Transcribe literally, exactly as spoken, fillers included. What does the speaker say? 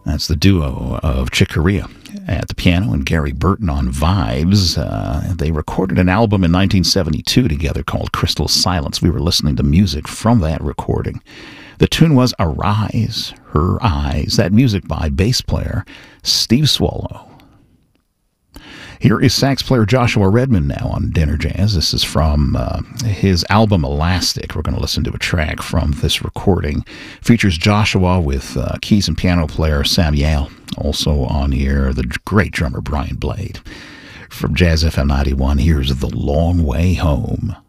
That's the duo of Chick Corea at the piano and Gary Burton on vibes. Uh, they recorded an album in nineteen seventy-two together called Crystal Silence. We were listening to music from that recording. The tune was Arise, Her Eyes. That music by bass player Steve Swallow. Here is sax player Joshua Redman now on Dinner Jazz. This is from uh, his album Elastic. We're going to listen to a track from this recording. Features Joshua with uh, keys and piano player Sam Yale. Also on here, the great drummer Brian Blade. From Jazz F M ninety-one, here's The Long Way Home.